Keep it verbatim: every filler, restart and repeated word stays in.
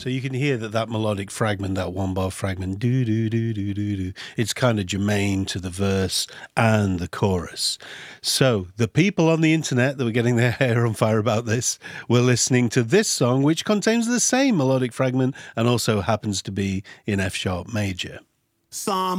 So you can hear that that melodic fragment, that one bar fragment, do do do do do do, it's kind of germane to the verse and the chorus. So the people on the internet that were getting their hair on fire about this were listening to this song, which contains the same melodic fragment and also happens to be in F sharp major. Some